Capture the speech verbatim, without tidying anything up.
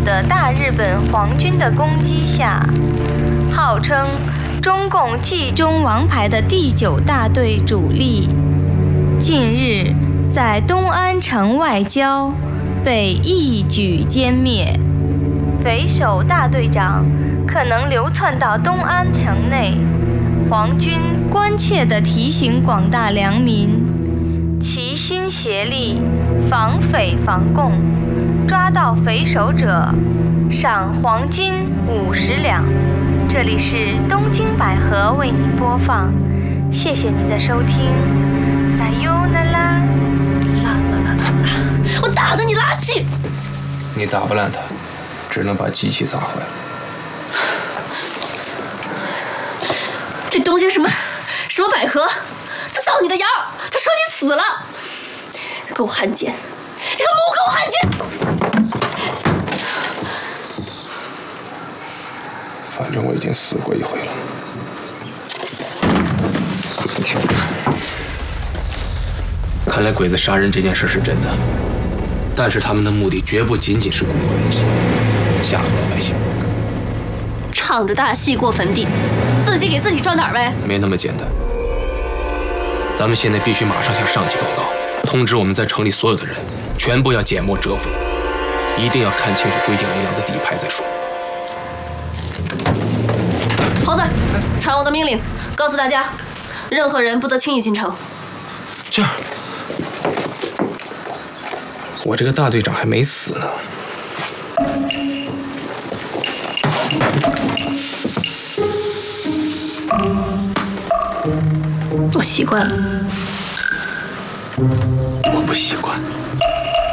的大日本皇军的攻击下，号称中共冀中王牌的第九大队主力，近日在东安城外郊被一举歼灭。匪首大队长可能流窜到东安城内，皇军关切地提醒广大良民，齐心协力，防匪防共，抓到匪首者，赏黄金五十两。这里是东京百合为您播放，谢谢您的收听，撒哟那拉。 拉拉拉拉拉！我打得你拉稀！ 你打不烂他，只能把机器砸坏了。 这东京什么什么百合，他造你的谣，他说你死了，狗汉奸，这个母狗汉奸！ 反正我已经死过一回了。看来鬼子杀人这件事是真的，但是他们的目的绝不仅仅是蛊惑人心，吓唬老百姓。 唱着大戏过坟地，自己给自己壮胆呗。 没那么简单。咱们现在必须马上向上级报告，通知我们在城里所有的人，全部要缄默蛰伏，一定要看清楚规定明了的底牌再说。 猴子，传我的命令，告诉大家，任何人不得轻易进城。 这样，我这个大队长还没死呢。 我习惯了。 我不习惯。